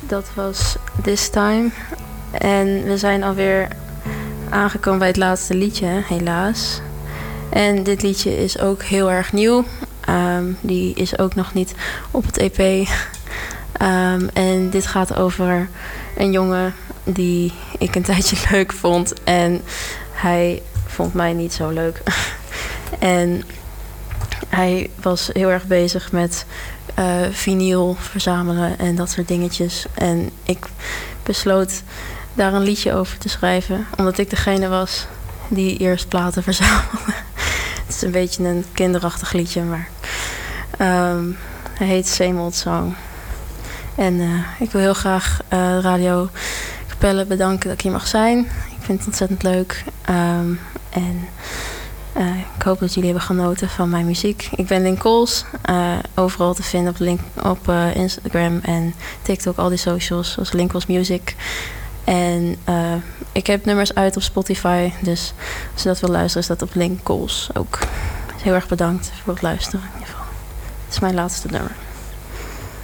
Dat was This Time. En we zijn alweer aangekomen bij het laatste liedje, helaas. En dit liedje is ook heel erg nieuw. Die is ook nog niet op het EP. En dit gaat over een jongen die ik een tijdje leuk vond. En hij vond mij niet zo leuk. En hij was heel erg bezig met vinyl verzamelen en dat soort dingetjes. En ik besloot daar een liedje over te schrijven, omdat ik degene was die eerst platen verzamelde. Het is een beetje een kinderachtig liedje, maar hij heet Same Old Song. En ik wil heel graag Radio Capelle bedanken dat ik hier mag zijn. Ik vind het ontzettend leuk. En ik hoop dat jullie hebben genoten van mijn muziek. Ik ben Link Kools. Overal te vinden op Instagram en TikTok, al die socials, zoals Link Kools Music. En ik heb nummers uit op Spotify. Dus als je dat wil luisteren, is dat op Link Kools ook. Dus heel erg bedankt voor het luisteren in ieder geval. Het is mijn laatste nummer.